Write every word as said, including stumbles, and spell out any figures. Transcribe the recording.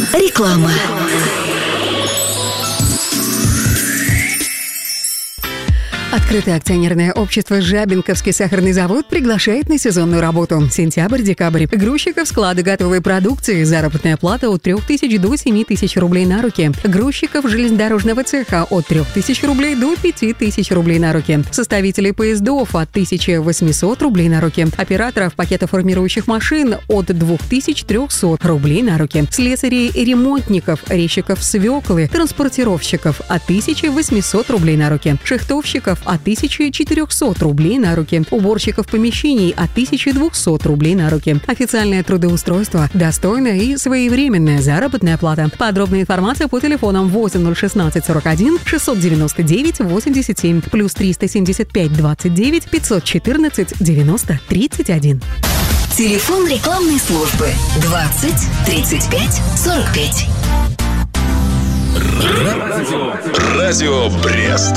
Реклама. Открытое акционерное общество «Жабинковский сахарный завод» приглашает на сезонную работу. Сентябрь-декабрь. Грузчиков, склады готовой продукции. Заработная плата от трех тысяч до семи тысяч рублей на руки. Грузчиков железнодорожного цеха от трех тысяч рублей до пяти тысяч рублей на руки. Составителей поездов от тысячи восьмисот рублей на руки. Операторов пакетоформирующих машин от двух тысяч трехсот рублей на руки. Слесарей и ремонтников, резчиков свеклы, транспортировщиков от тысячи восьмисот рублей на руки. Шахтовщиков от тысячи четырехсот рублей на руки. Уборщиков помещений от тысячи двухсот рублей на руки. Официальное трудоустройство, достойная и своевременная заработная плата. Подробная информация по телефонам восемь ноль шестнадцать сорок один шестьсот девяносто девять восемьдесят семь плюс триста семьдесят пять двадцать девять пятьсот четырнадцать девяносто тридцать один. Телефон рекламной службы двадцать тридцать пять сорок пять. Радио, Радио Брест.